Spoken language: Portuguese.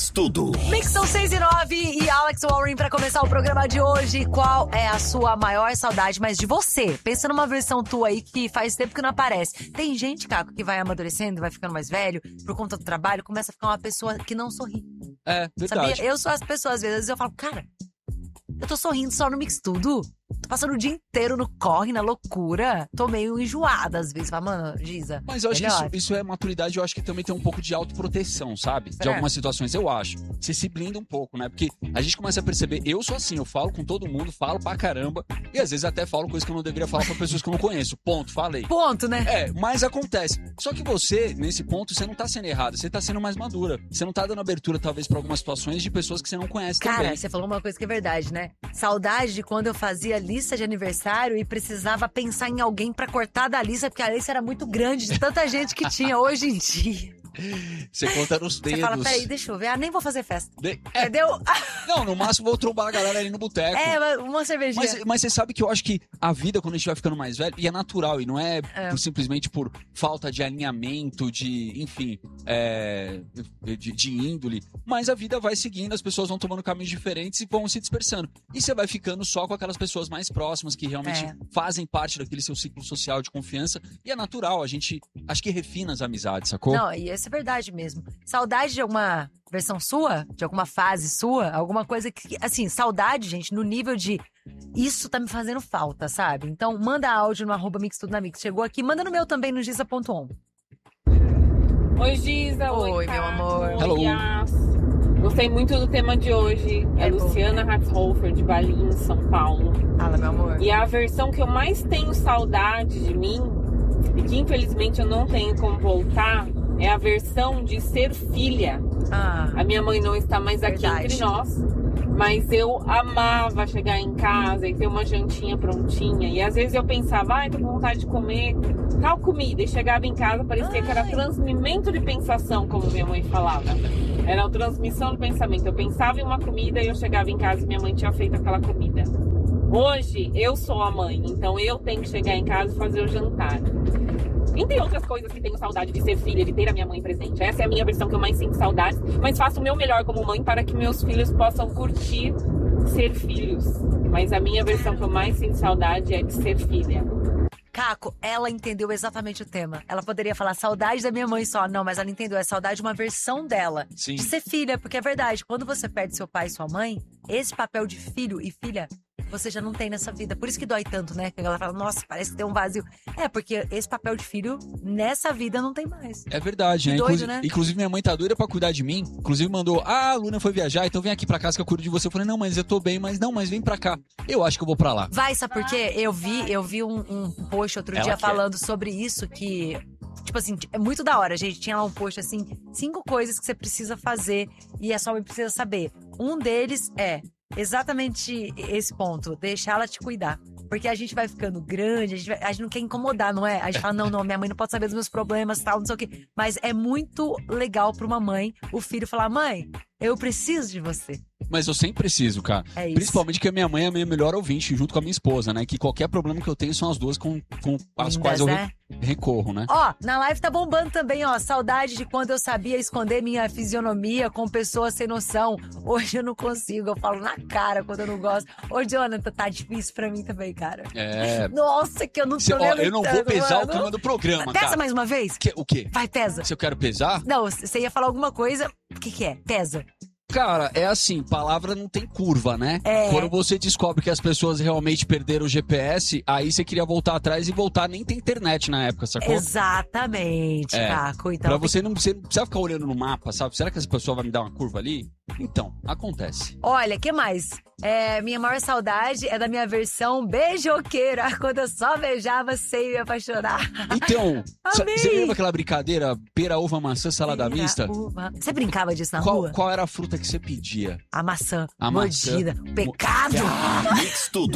Mix Tudo. Mix são 6 e 9 e Alex Warren pra começar o programa de hoje. Qual é a sua maior saudade, mas de você? Pensa numa versão tua aí que faz tempo que não aparece. Tem gente, Caco, que vai amadurecendo, vai ficando mais velho, por conta do trabalho, começa a ficar uma pessoa que não sorri. É, verdade. Sabia? Eu sou as pessoas, às vezes eu falo, cara, eu tô sorrindo só no Mix Tudo. Tô passando o dia inteiro no corre, na loucura. Tô meio enjoada às vezes. Fala, mano, Giza. Mas eu acho melhor. que isso é maturidade, eu acho que também tem um pouco de autoproteção, sabe? De algumas situações, eu acho. Você se blinda um pouco, né? Porque a gente começa a perceber, eu sou assim, eu falo com todo mundo, falo pra caramba, e às vezes até falo coisas que eu não deveria falar pra pessoas que eu não conheço. Ponto, falei. Ponto, né? É, mas acontece. Só que você, nesse ponto, você não tá sendo errado, você tá sendo mais madura. Você não tá dando abertura, talvez, pra algumas situações de pessoas que você não conhece Cara, também. você falou uma coisa que é verdade, né? Saudade de quando eu fazia lista de aniversário e precisava pensar em alguém pra cortar da lista, porque a lista era muito grande, de tanta gente que tinha hoje em dia. Você conta nos dedos. Você fala, peraí, deixa eu ver. Ah, nem vou fazer festa. É. Entendeu? Não, no máximo vou trombar a galera ali no boteco. É, uma cervejinha. Mas você sabe que eu acho que a vida, quando a gente vai ficando mais velho, e é natural, e não é simplesmente por falta de alinhamento, de, enfim, de índole, mas a vida vai seguindo, as pessoas vão tomando caminhos diferentes e vão se dispersando. E você vai ficando só com aquelas pessoas mais próximas, que realmente fazem parte daquele seu ciclo social de confiança, e é natural, a gente, acho que refina as amizades, sacou? Não, e isso é verdade mesmo. Saudade de alguma versão sua? De alguma fase sua? Alguma coisa que... Assim, saudade, gente, no nível de... Isso tá me fazendo falta, sabe? Então, manda áudio no @mixtudonamix. Chegou aqui, manda no meu também, no giza.on. Oi, Giza. Oi, meu amor. Hello. Yas. Gostei muito do tema de hoje. É Luciana Hatzhofer, de Valinhos, São Paulo. Fala, meu amor. E a versão que eu mais tenho saudade de mim, e que infelizmente eu não tenho como voltar, é a versão de ser filha. A minha mãe não está mais aqui entre nós, mas eu amava chegar em casa e ter uma jantinha prontinha. E às vezes eu pensava, tô com vontade de comer tal comida. E chegava em casa, parecia que era transmimento de pensação, como minha mãe falava. Era uma transmissão de pensamento. Eu pensava em uma comida e eu chegava em casa e minha mãe tinha feito aquela comida. Hoje, eu sou a mãe, então eu tenho que chegar em casa e fazer o jantar. Entre outras coisas que tenho saudade de ser filha, de ter a minha mãe presente. Essa é a minha versão que eu mais sinto saudade, mas faço o meu melhor como mãe para que meus filhos possam curtir ser filhos. Mas a minha versão que eu mais sinto saudade é de ser filha. Caco, ela entendeu exatamente o tema. Ela poderia falar saudade da minha mãe só. Não, mas ela entendeu. É saudade de uma versão dela. Sim. De ser filha, porque é verdade. Quando você perde seu pai e sua mãe, esse papel de filho e filha, você já não tem nessa vida. Por isso que dói tanto, né? Que a galera fala, nossa, parece que tem um vazio. É, porque esse papel de filho, nessa vida, não tem mais. É verdade, né? Doido, né? Inclusive, minha mãe tá doida pra cuidar de mim. Inclusive, mandou, a Luna foi viajar, então vem aqui pra casa que eu cuido de você. Eu falei, não, mas eu tô bem, mas vem pra cá. Eu acho que eu vou pra lá. Vai, sabe por quê? Eu vi um post outro dia falando sobre isso, que... Tipo assim, é muito da hora, gente. Tinha lá um post assim, 5 coisas que você precisa fazer e a sua mãe precisa saber. Um deles é exatamente esse ponto, deixar ela te cuidar. Porque a gente vai ficando grande, a gente não quer incomodar, não é? A gente fala, não, minha mãe não pode saber dos meus problemas, tal, não sei o quê. Mas é muito legal pra uma mãe, o filho falar, mãe, eu preciso de você. Mas eu sempre preciso, cara. É isso. Principalmente que a minha mãe é a minha melhor ouvinte, junto com a minha esposa, né? Que qualquer problema que eu tenho são as duas com as quais eu recorro, né? Ó, na live tá bombando também, ó. Saudade de quando eu sabia esconder minha fisionomia com pessoas sem noção. Hoje eu não consigo, eu falo na cara quando eu não gosto. Ô, Jonathan, tá difícil pra mim também, cara. Nossa, que eu não tô lembro. Eu não vou pesar o clima do programa, pesa cara. mais uma vez? O quê? Vai, pesa. Se eu quero pesar? Não, você ia falar alguma coisa. O que é? Pesa. Cara, é assim, palavra não tem curva, né? Quando você descobre que as pessoas realmente perderam o GPS, aí você queria voltar atrás e voltar, nem tem internet na época, sacou? Exatamente, Caco. Então, pra você não precisa ficar olhando no mapa, sabe? Será que essa pessoa vai me dar uma curva ali? Então, acontece. Olha, que mais? Minha maior saudade é da minha versão beijoqueira, quando eu só beijava sem me apaixonar. Então, você lembra aquela brincadeira pera, uva, maçã, salada mista? Você brincava disso na rua? Qual era a fruta que você pedia? A maçã. A mordida. Pecado! Mix Tudo.